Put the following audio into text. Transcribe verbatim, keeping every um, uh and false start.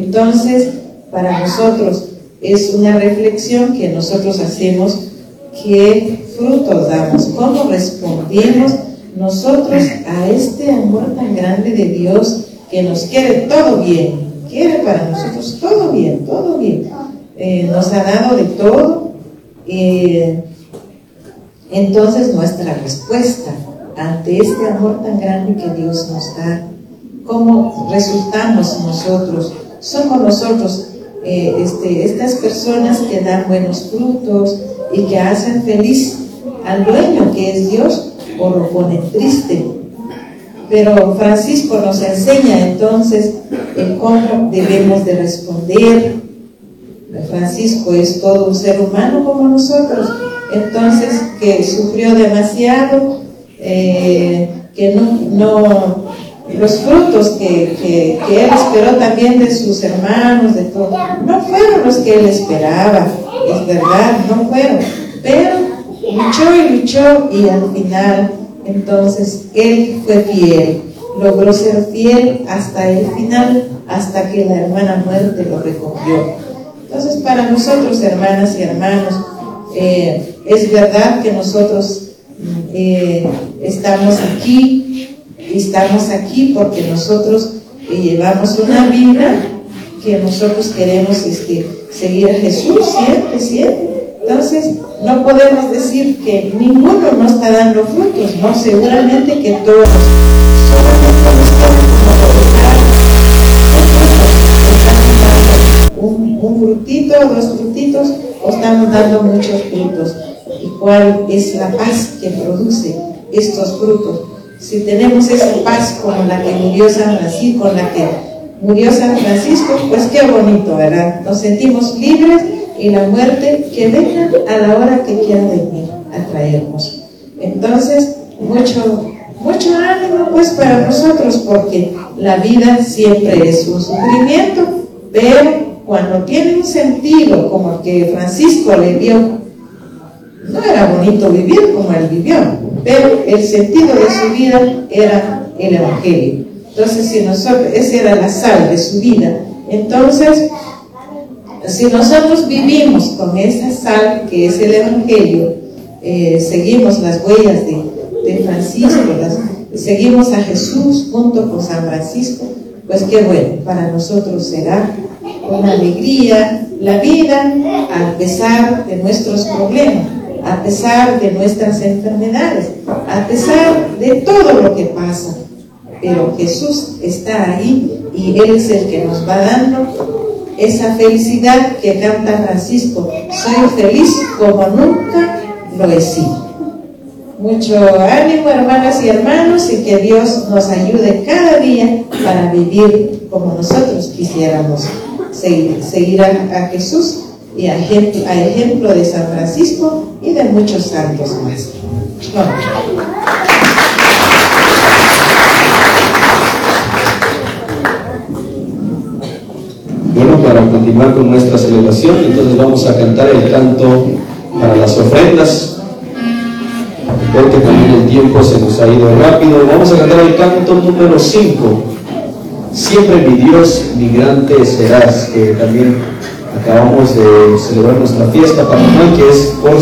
Entonces, para nosotros es una reflexión que nosotros hacemos, qué frutos damos, cómo respondimos nosotros a este amor tan grande de Dios, que nos quiere todo bien, quiere para nosotros todo bien, todo bien, eh, nos ha dado de todo. Eh, entonces nuestra respuesta ante este amor tan grande que Dios nos da, ¿cómo resultamos nosotros? Somos nosotros eh, este, estas personas que dan buenos frutos y que hacen feliz al dueño, que es Dios, o lo ponen triste. Pero Francisco nos enseña entonces en cómo debemos de responder. Francisco es todo un ser humano como nosotros, entonces que sufrió demasiado, eh, que no, no los frutos que, que, que él esperó también de sus hermanos, de todo, no fueron los que él esperaba, es verdad, no fueron, pero luchó y luchó y al final entonces él fue fiel, logró ser fiel hasta el final, hasta que la hermana muerte lo recogió. Entonces, para nosotros, hermanas y hermanos, eh, es verdad que nosotros eh, estamos aquí, estamos aquí porque nosotros eh, llevamos una vida que nosotros queremos este, seguir a Jesús siempre, siempre. Entonces, no podemos decir que ninguno no está dando frutos, no, seguramente que todos. Un, un frutito, dos frutitos, o estamos dando muchos frutos. ¿Y cuál es la paz que produce estos frutos? Si tenemos esa paz como la que murió San Francisco, con la que murió San Francisco, pues qué bonito, ¿verdad? Nos sentimos libres y la muerte que venga a la hora que quiera venir a traernos. Entonces, mucho, mucho ánimo pues para nosotros, porque la vida siempre es un sufrimiento, pero cuando tiene un sentido como el que Francisco le dio, no era bonito vivir como él vivió, pero el sentido de su vida era el Evangelio. Entonces, si nosotros, esa era la sal de su vida. Entonces, si nosotros vivimos con esa sal que es el Evangelio, eh, seguimos las huellas de, de Francisco, las, seguimos a Jesús junto con San Francisco, pues qué bueno, para nosotros será una alegría la vida, a pesar de nuestros problemas, a pesar de nuestras enfermedades, a pesar de todo lo que pasa. Pero Jesús está ahí y Él es el que nos va dando esa felicidad que canta Francisco: soy feliz como nunca lo he sido. Mucho ánimo, hermanas y hermanos, y que Dios nos ayude cada día para vivir como nosotros quisiéramos seguir, seguir a, a Jesús, y a ejemplo, a ejemplo de San Francisco y de muchos santos más. Vamos. Bueno, para continuar con nuestra celebración, entonces vamos a cantar el canto para las ofrendas, porque también el tiempo se nos ha ido rápido. Vamos a cantar el canto número cinco, Siempre mi Dios, mi grande serás, que también acabamos de celebrar nuestra fiesta patronal, que es por